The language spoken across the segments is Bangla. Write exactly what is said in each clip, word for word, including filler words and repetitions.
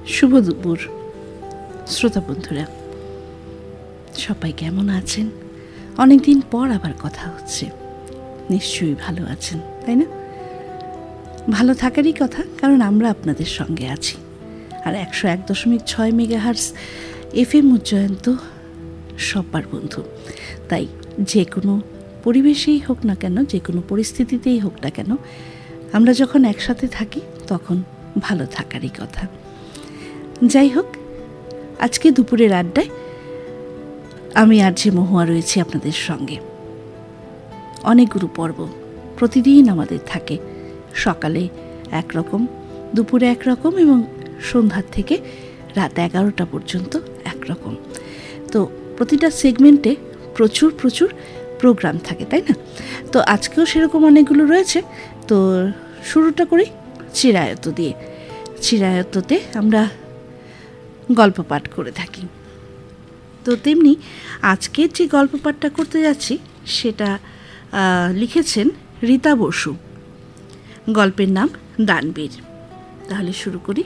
শুভ দুপুর শ্রোতা বন্ধুরা, সবাই কেমন আছেন? অনেকদিন পর আবার কথা হচ্ছে। নিশ্চয়ই ভালো আছেন, তাই না? ভালো থাকারই কথা, কারণ আমরা আপনাদের সঙ্গে আছি। আর একশো এক দশমিক ছয় মেগাহার্টজ এফ এম উজ্জয়ন তো সব্বার বন্ধু। তাই যে কোনো পরিবেশেই হোক না কেন, যে কোনো পরিস্থিতিতেই হোক না কেন, আমরা যখন একসাথে থাকি তখন ভালো থাকারই কথা। যাই হোক, আজকে দুপুরের আড্ডায় আমি আর যে মহুয়া রয়েছি আপনাদের সঙ্গে। অনেকগুলো পর্ব প্রতিদিন আমাদের থাকে। সকালে একরকম, দুপুরে একরকম এবং সন্ধ্যার থেকে রাত এগারোটা পর্যন্ত একরকম। তো প্রতিটা সেগমেন্টে প্রচুর প্রচুর প্রোগ্রাম থাকে, তাই না? তো আজকেও সেরকম অনেকগুলো রয়েছে। তো শুরুটা করি চিরায়ত দিয়ে। চিরায়ততে আমরা গল্প পাঠ করে থাকি। তো তেমনি আজকের যে গল্প পাঠটা করতে যাচ্ছি সেটা লিখেছেন রীতা বসু। গল্পের নাম দানবীর। তাহলে শুরু করি।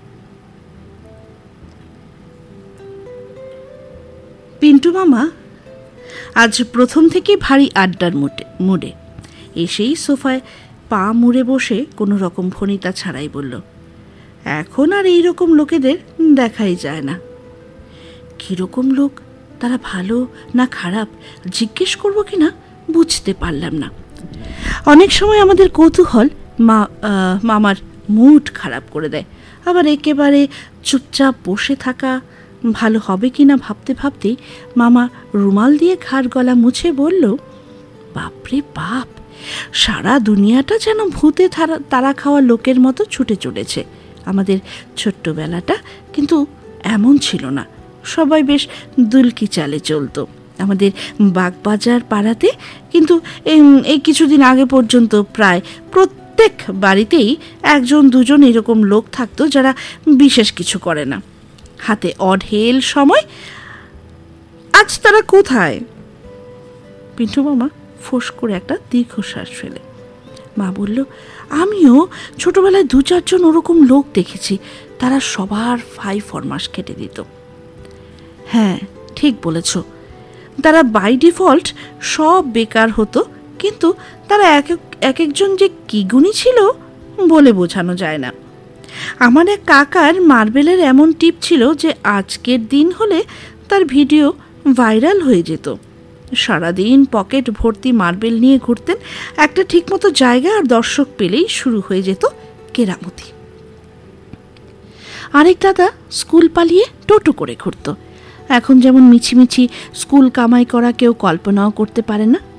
পিন্টু মামা আজ প্রথম থেকে ভারী আড্ডার মুডে। এসেই সোফায় পা মুড়ে বসে কোনো রকম ভনিতা ছাড়াই বলল, এখন আর এই রকম লোকেদের দেখাই যায় না। কীরকম লোক, তারা ভালো না খারাপ জিজ্ঞেস করবো কি না বুঝতে পারলাম না। অনেক সময় আমাদের কৌতূহল মা মামার মুড খারাপ করে দেয়। আবার একেবারে চুপচাপ বসে থাকা ভালো হবে কি না ভাবতে ভাবতেই মামা রুমাল দিয়ে ঘাড় গলা মুছে বলল, বাপরে বাপ, সারা দুনিয়াটা যেন ভূতে তারা খাওয়া লোকের মতো ছুটে চলেছে। আমাদের ছোট্টবেলাটা কিন্তু এমন ছিল না। সবাই বেশ দুলকি চালে চলতো। আমাদের বাগবাজার পাড়াতে কিন্তু এই কিছুদিন আগে পর্যন্ত প্রায় প্রত্যেক বাড়িতেই একজন দুজন এরকম লোক থাকতো যারা বিশেষ কিছু করে না, হাতে অঢেল সময়। আজ তারা কোথায়? পিন্টু মামা ফোঁস করে একটা দীর্ঘশ্বাস ফেলে মা বলল, আমিও ছোটবেলায় দু চারজন ওরকম লোক দেখেছি। তারা সবার ফাই ফরমাস কেটে দিত। হ্যাঁ, ঠিক বলেছ। তারা বাই ডিফল্ট সব বেকার হতো, কিন্তু তারা এক এক একজন যে কি গুণী ছিল বলে বোঝানো যায় না। আমার এক কাকার মার্বেলের এমন টিপ ছিল যে আজকের দিন হলে তার ভিডিও ভাইরাল হয়ে যেত। সারাদিন পকেট ভর্তি মার্বেল নিয়ে ঘুরতেন। একটা ঠিকমতো জায়গা আর দর্শক পেলেই শুরু হয়ে যেত কেরামতি। আরেক দাদা স্কুল পালিয়ে টোটো করে ঘুরত। এখন যেমন মিছিমিছি স্কুল কামাই করা কেউ কল্পনাও করতে পারে না।